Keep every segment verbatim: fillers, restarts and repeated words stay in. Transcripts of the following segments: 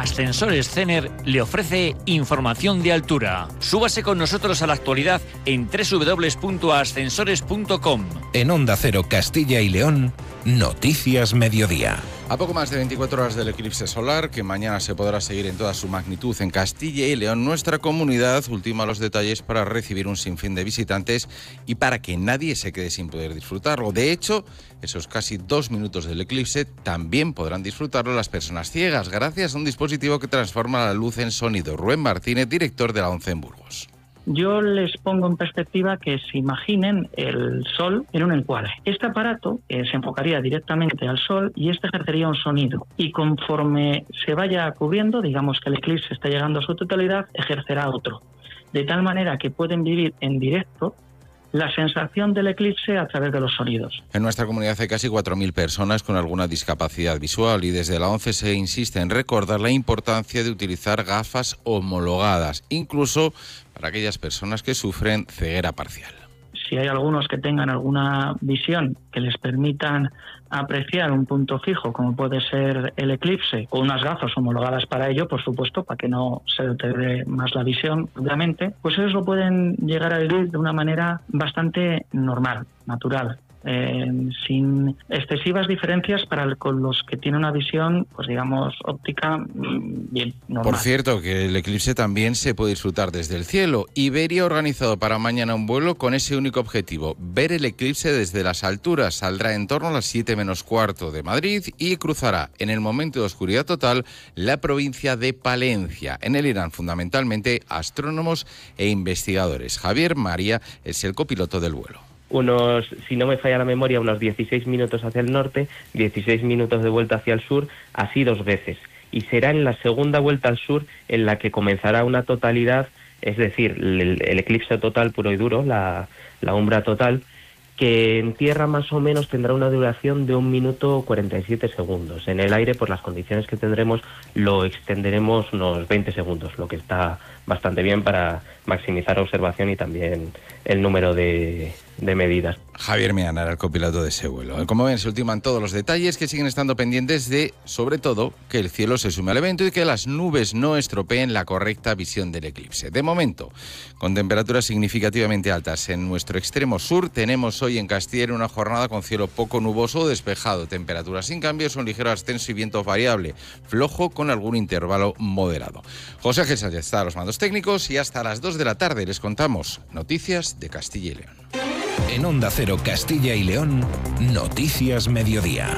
Ascensores Cener le ofrece información de altura. Súbase con nosotros a la actualidad en doble u doble u doble u punto ascensores punto com. En Onda Cero Castilla y León, Noticias Mediodía. A poco más de veinticuatro horas del eclipse solar, que mañana se podrá seguir en toda su magnitud en Castilla y León, nuestra comunidad ultima los detalles para recibir un sinfín de visitantes y para que nadie se quede sin poder disfrutarlo. De hecho, esos casi dos minutos del eclipse también podrán disfrutarlo las personas ciegas, gracias a un dispositivo que transforma la luz en sonido. Rubén Martínez, director de la ONCE en Burgos. Yo les pongo en perspectiva que se imaginen el sol en un encuadre. Este aparato eh, se enfocaría directamente al sol y este ejercería un sonido. Y conforme se vaya cubriendo, digamos que el eclipse está llegando a su totalidad, ejercerá otro. De tal manera que pueden vivir en directo la sensación del eclipse a través de los sonidos. En nuestra comunidad hay casi cuatro mil personas con alguna discapacidad visual y desde la ONCE se insiste en recordar la importancia de utilizar gafas homologadas, incluso para aquellas personas que sufren ceguera parcial. Si hay algunos que tengan alguna visión que les permitan apreciar un punto fijo, como puede ser el eclipse, o unas gafas homologadas para ello, por supuesto, para que no se deteriore más la visión, obviamente, pues ellos lo pueden llegar a vivir de una manera bastante normal, natural. Eh, sin excesivas diferencias para el, con los que tienen una visión, pues digamos, óptica bien normal. Por cierto, que el eclipse también se puede disfrutar desde el cielo. Iberia ha organizado para mañana un vuelo con ese único objetivo, ver el eclipse desde las alturas. Saldrá en torno a las siete menos cuarto de Madrid y cruzará en el momento de oscuridad total la provincia de Palencia. En él irán fundamentalmente astrónomos e investigadores. Javier María es el copiloto del vuelo. Unos, si no me falla la memoria, unos dieciséis minutos hacia el norte, dieciséis minutos de vuelta hacia el sur, así dos veces. Y será en la segunda vuelta al sur en la que comenzará una totalidad, es decir, el, el eclipse total puro y duro, la, la umbra total, que en tierra más o menos tendrá una duración de un minuto cuarenta y siete segundos. En el aire, por las condiciones que tendremos, lo extenderemos unos veinte segundos, lo que está bastante bien para maximizar la observación y también el número de, de medidas. Javier Meana era el copiloto de ese vuelo. Como ven, se ultiman todos los detalles que siguen estando pendientes de, sobre todo, que el cielo se sume al evento y que las nubes no estropeen la correcta visión del eclipse. De momento, con temperaturas significativamente altas en nuestro extremo sur, tenemos hoy en Castilla y León una jornada con cielo poco nuboso o despejado. Temperaturas sin cambios, un ligero ascenso y viento variable, flojo con algún intervalo moderado. José Ángel Sánchez está a los mandos técnicos y hasta las dos de la tarde les contamos noticias de Castilla y León. En Onda Cero Castilla y León, Noticias Mediodía.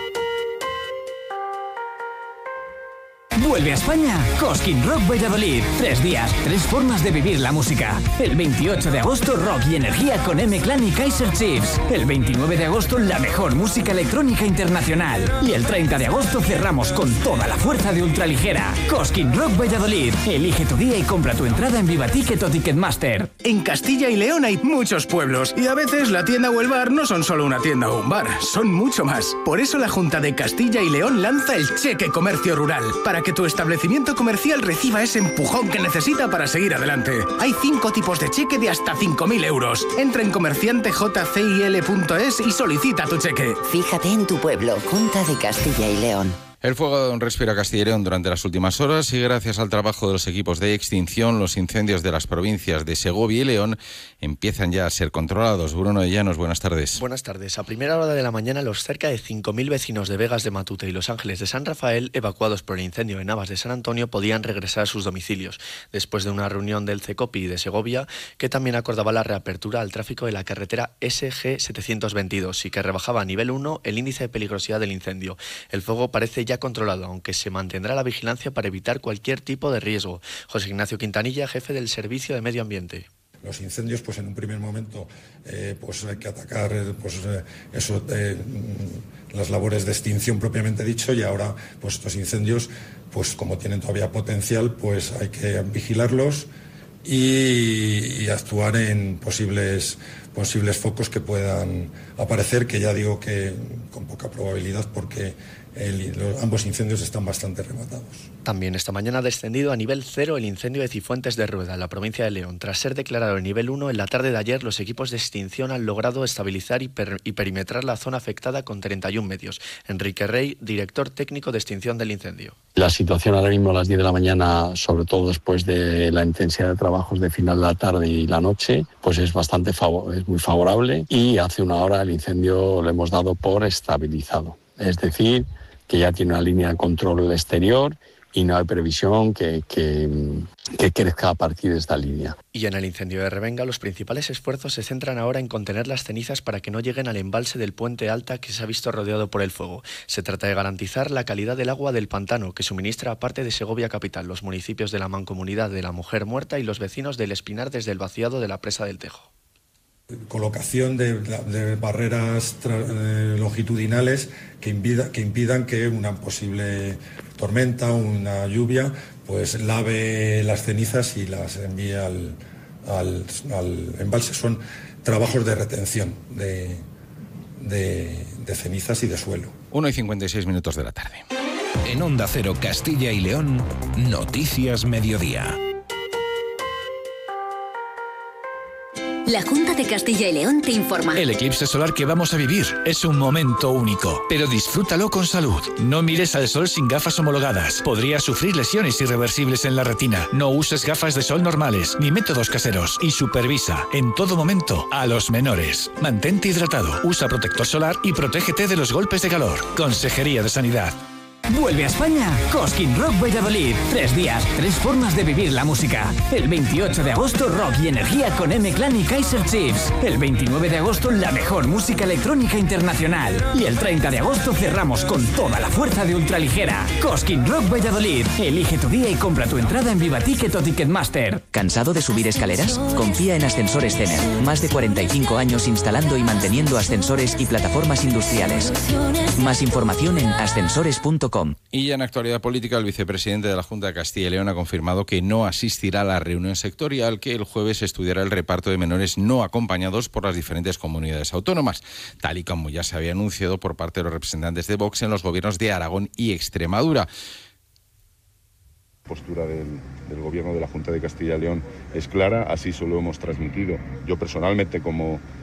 Vuelve a España Cosquín Rock Valladolid. Tres días, tres formas de vivir la música. El veintiocho de agosto, rock y energía con M-Clan y Kaiser Chiefs. El veintinueve de agosto, la mejor música electrónica internacional. Y el treinta de agosto cerramos con toda la fuerza de ultraligera. Cosquín Rock Valladolid. Elige tu día y compra tu entrada en Viva Ticket o Ticketmaster. En Castilla y León hay muchos pueblos y a veces la tienda o el bar no son solo una tienda o un bar, son mucho más. Por eso la Junta de Castilla y León lanza el Cheque Comercio Rural, para que tu establecimiento comercial reciba ese empujón que necesita para seguir adelante. Hay cinco tipos de cheque de hasta cinco mil euros. Entra en comerciante j c i l punto es y solicita tu cheque. Fíjate en tu pueblo, Junta de Castilla y León. El fuego ha dado un respiro a Castilla y León durante las últimas horas y gracias al trabajo de los equipos de extinción, los incendios de las provincias de Segovia y León empiezan ya a ser controlados. Bruno de Llanos, buenas tardes. Buenas tardes. A primera hora de la mañana, los cerca de cinco mil vecinos de Vegas de Matute y Los Ángeles de San Rafael, evacuados por el incendio en Navas de San Antonio, podían regresar a sus domicilios, después de una reunión del CECOPI de Segovia, que también acordaba la reapertura al tráfico de la carretera S G setecientos veintidós y que rebajaba a nivel uno el índice de peligrosidad del incendio. El fuego parece ya controlado, aunque se mantendrá la vigilancia para evitar cualquier tipo de riesgo. José Ignacio Quintanilla, jefe del Servicio de Medio Ambiente. Los incendios, pues en un primer momento, eh, pues hay que atacar pues, eh, eso, eh, las labores de extinción propiamente dicho, y ahora pues estos incendios, pues como tienen todavía potencial, pues hay que vigilarlos y, y actuar en posibles posibles focos que puedan aparecer, que ya digo que con poca probabilidad, porque el, los, ambos incendios están bastante rematados. También esta mañana ha descendido a nivel cero el incendio de Cifuentes de Rueda, en la provincia de León. Tras ser declarado en nivel uno, en la tarde de ayer los equipos de extinción han logrado estabilizar y, per y perimetrar la zona afectada con treinta y un medios. Enrique Rey, director técnico de extinción del incendio. La situación ahora mismo a las diez de la mañana, sobre todo después de la intensidad de trabajos de final de la tarde y la noche, pues es bastante favor es muy favorable, y hace una hora el incendio lo hemos dado por estabilizado. Es decir, que ya tiene una línea de control exterior y no hay previsión que, que, que crezca a partir de esta línea. Y en el incendio de Revenga, los principales esfuerzos se centran ahora en contener las cenizas para que no lleguen al embalse del Puente Alta, que se ha visto rodeado por el fuego. Se trata de garantizar la calidad del agua del pantano, que suministra, aparte de Segovia capital, los municipios de la Mancomunidad de la Mujer Muerta y los vecinos del Espinar desde el vaciado de la presa del Tejo. Colocación de, de barreras eh, longitudinales que, impida, que impidan que una posible tormenta o una lluvia pues lave las cenizas y las envíe al, al, al embalse. Son trabajos de retención de, de, de cenizas y de suelo. una y cincuenta y seis minutos de la tarde. En Onda Cero Castilla y León, Noticias Mediodía. La Junta de Castilla y León te informa. El eclipse solar que vamos a vivir es un momento único, pero disfrútalo con salud. No mires al sol sin gafas homologadas. Podrías sufrir lesiones irreversibles en la retina. No uses gafas de sol normales ni métodos caseros y supervisa en todo momento a los menores. Mantente hidratado, usa protector solar y protégete de los golpes de calor. Consejería de Sanidad. Vuelve a España Cosquín Rock Valladolid. Tres días, tres formas de vivir la música. El veintiocho de agosto, rock y energía con M-Clan y Kaiser Chiefs. El veintinueve de agosto, la mejor música electrónica internacional. Y el treinta de agosto cerramos con toda la fuerza de Ultraligera. Cosquín Rock Valladolid. Elige tu día y compra tu entrada en Vivaticket o Ticketmaster. ¿Cansado de subir escaleras? Confía en Ascensores Cener. Más de cuarenta y cinco años instalando y manteniendo ascensores y plataformas industriales. Más información en ascensores punto com. Y ya en actualidad política, el vicepresidente de la Junta de Castilla y León ha confirmado que no asistirá a la reunión sectorial que el jueves estudiará el reparto de menores no acompañados por las diferentes comunidades autónomas, tal y como ya se había anunciado por parte de los representantes de Vox en los gobiernos de Aragón y Extremadura. La postura del, del Gobierno de la Junta de Castilla y León es clara, así se lo hemos transmitido. Yo personalmente, como